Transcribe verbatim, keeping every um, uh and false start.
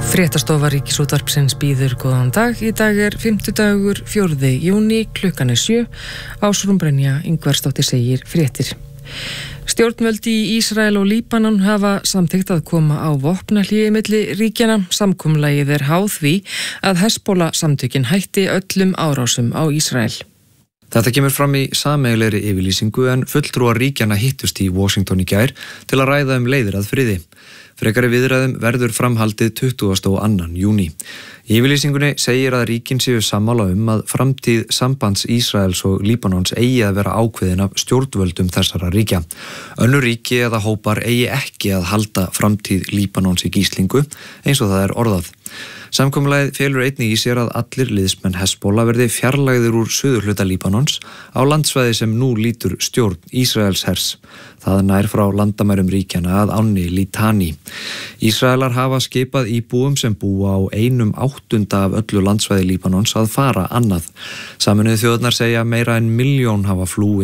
Fréttastofa Ríkisútvarpsins býður góðan dag. Í dag er fimmtudagur fjórði júní, klukkan er sjö. Ásrún Brynja Ingvarsdóttir segir fréttir. Stjórnvöld í Ísrael og Líbanon hafa samþykkt að koma á vopnahléi milli ríkjanna. Samkomulagið er háð því að Hezbollah samtökin hætti öllum árásum á Ísrael. Þetta kemur fram í sameiginlegri yfirlýsingu en fulltrúar ríkjanna hittust í Washington í gær til að ræða um leiðir að friði. Frekari viðræðum verður framhaldið tuttugasta og annan júní. Í yfirlýsingunni segir að ríkin séu sammála um að framtíð sambands Ísraels og Líbanons eigi að vera ákveðin af stjórnvöldum þessara ríkja. Önnur ríki eða hópar eigi ekki að halda framtíð Líbanons í gíslingu eins og það er orðað. Samkomulagið felur einnig í sér að allir liðsmenn Hezbollah verði fjarlægðir úr suðurhluta Líbanons á landsvæði sem nú lýtur stjórn Ísraels hers. Það nær frá landamærum ríkjana að ánni Litani. Ísraelar hafa skipað íbúum sem búa á einum áttunda af öllu landsvæði Líbanons að fara annað. Sameinuðu þjóðirnar segja meira en milljón hafa flúið